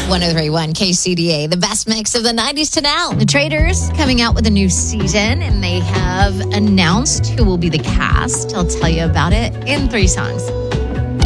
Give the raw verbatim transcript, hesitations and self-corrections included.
one oh three point one K C D A, the best mix of the nineties to now. The Traders coming out with a new season, and they have announced who will be the cast. I'll tell you about it in three songs.